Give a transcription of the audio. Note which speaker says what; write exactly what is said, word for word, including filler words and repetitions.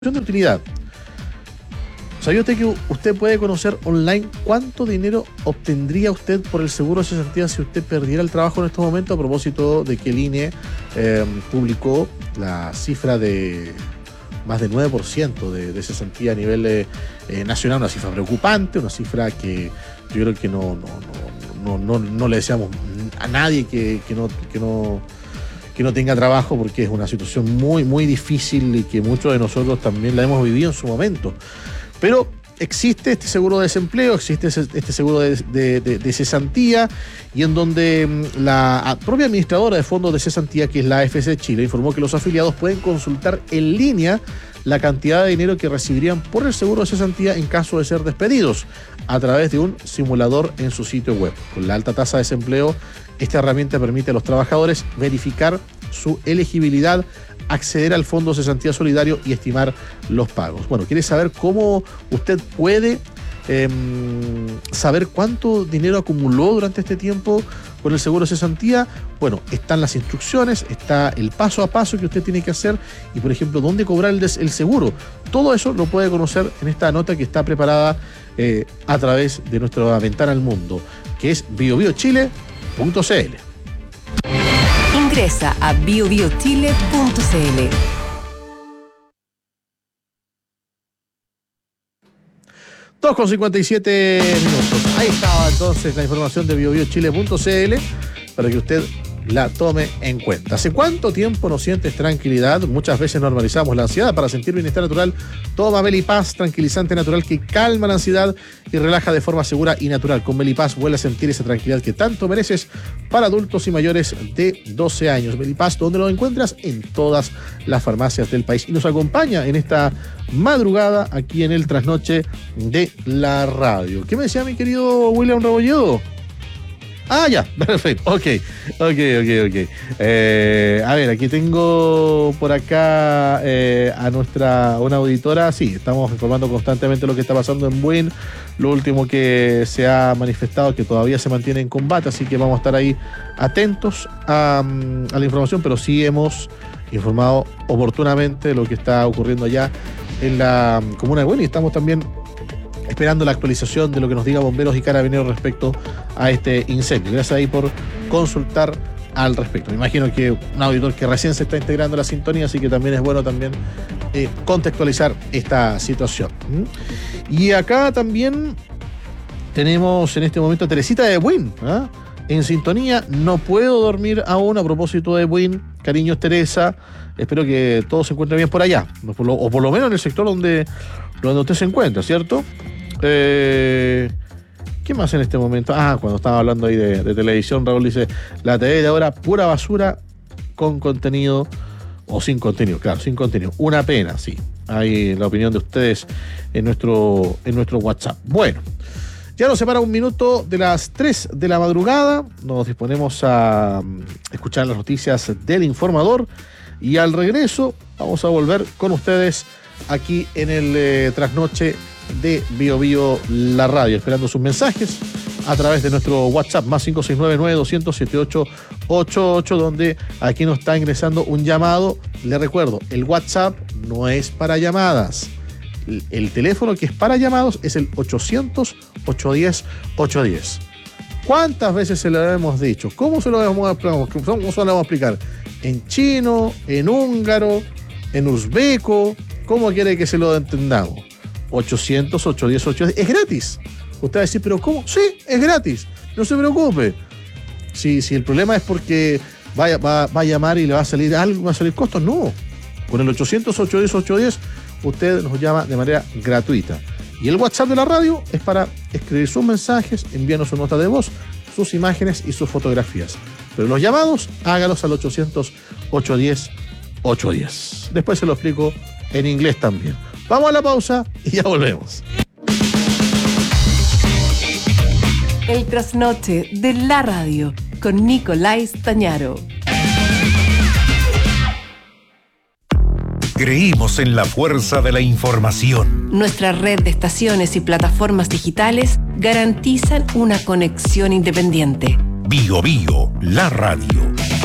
Speaker 1: de utilidad. ¿Sabía usted que usted puede conocer online cuánto dinero obtendría usted por el seguro de cesantía si usted perdiera el trabajo en estos momentos? A propósito de que el I N E eh, publicó la cifra de más del nueve por ciento de, de cesantía a nivel eh, nacional, una cifra preocupante, una cifra que yo creo que no, no, no, no, no, no le deseamos a nadie que, que, no, que, no, que no tenga trabajo, porque es una situación muy, muy difícil y que muchos de nosotros también la hemos vivido en su momento. Pero existe este seguro de desempleo, existe este seguro de, de, de, de cesantía, y en donde la propia administradora de fondos de cesantía, que es la A F C Chile, informó que los afiliados pueden consultar en línea la cantidad de dinero que recibirían por el seguro de cesantía en caso de ser despedidos a través de un simulador en su sitio web. Con la alta tasa de desempleo, esta herramienta permite a los trabajadores verificar su elegibilidad, acceder al Fondo de Cesantía Solidario y estimar los pagos. Bueno, ¿quiere saber cómo usted puede eh, saber cuánto dinero acumuló durante este tiempo con el seguro de cesantía? Bueno, están las instrucciones, está el paso a paso que usted tiene que hacer y, por ejemplo, dónde cobrar el, el seguro. Todo eso lo puede conocer en esta nota que está preparada eh, a través de nuestra ventana al mundo, que es bio bio chile punto c l.
Speaker 2: Ingresa a bio bio chile punto c l.
Speaker 1: dos con cincuenta y siete minutos. Ahí estaba entonces la información de bio bio chile punto c l para que usted la tome en cuenta. ¿Hace cuánto tiempo no sientes tranquilidad? Muchas veces normalizamos la ansiedad. Para sentir bienestar natural, toma Melipaz, tranquilizante natural que calma la ansiedad y relaja de forma segura y natural. Con Melipaz vuelve a sentir esa tranquilidad que tanto mereces, para adultos y mayores de doce años. Melipaz, ¿dónde lo encuentras? En todas las farmacias del país. Y nos acompaña en esta madrugada aquí en el trasnoche de la radio. ¿Qué me decía mi querido William Rebolledo? Ah, ya, perfecto, ok, ok, ok, ok. Eh, a ver, aquí tengo por acá eh, a nuestra, una auditora. Sí, estamos informando constantemente lo que está pasando en Buin, lo último que se ha manifestado, que todavía se mantiene en combate, así que vamos a estar ahí atentos a, a la información, pero sí hemos informado oportunamente de lo que está ocurriendo allá en la comuna de Buin, y estamos también esperando la actualización de lo que nos diga bomberos y carabineros respecto a este incendio. Gracias ahí por consultar al respecto. Me imagino que un auditor que recién se está integrando a la sintonía, así que también es bueno también eh, contextualizar esta situación. ¿Mm? Y acá también tenemos en este momento a Teresita de Buin, ¿eh? En sintonía. No puedo dormir aún, a propósito de Buin. Cariños, Teresa. Espero que todo se encuentre bien por allá, o por lo, o por lo menos en el sector donde, donde usted se encuentra, ¿cierto? Eh, ¿Qué más en este momento? Ah, cuando estaba hablando ahí de, de televisión, Raúl dice, la T V de ahora, pura basura con contenido, o sin contenido, claro, sin contenido. Una pena, sí. Ahí la opinión de ustedes en nuestro, en nuestro WhatsApp. Bueno, ya nos separa un minuto de las tres de la madrugada. Nos disponemos a escuchar las noticias del informador, y al regreso vamos a volver con ustedes aquí en el eh, trasnoche de Bio Bio la radio, esperando sus mensajes a través de nuestro WhatsApp más cinco seis nueve nueve dos cero cero siete ocho ocho ocho, donde aquí nos está ingresando un llamado. Le recuerdo, el WhatsApp no es para llamadas. El, el teléfono que es para llamados es el ochocientos, ochocientos diez, ochocientos diez. ¿Cuántas veces se lo hemos dicho? ¿Cómo se lo vamos a explicar? ¿Cómo se lo vamos a explicar? ¿En chino? ¿En húngaro? ¿En uzbeco? ¿Cómo quiere que se lo entendamos? ochocientos, ochocientos diez, ochocientos diez. Es gratis. Usted va a decir, ¿pero cómo? Sí, es gratis. No se preocupe. Si, si el problema es porque vaya, va, va a llamar y le va a salir algo, va a salir costos, no. Con el ochocientos, ochocientos diez, ochocientos diez, usted nos llama de manera gratuita. Y el WhatsApp de la radio es para escribir sus mensajes, enviarnos su nota de voz, sus imágenes y sus fotografías. Pero los llamados, hágalos al ochocientos, ochocientos diez, ochocientos diez. Después se lo explico en inglés también. Vamos a la pausa y ya volvemos.
Speaker 2: El trasnoche de la radio con Nicolás Tañaro.
Speaker 3: Creímos en la fuerza de la información.
Speaker 2: Nuestra red de estaciones y plataformas digitales garantizan una conexión independiente.
Speaker 3: Bio Bio, la radio.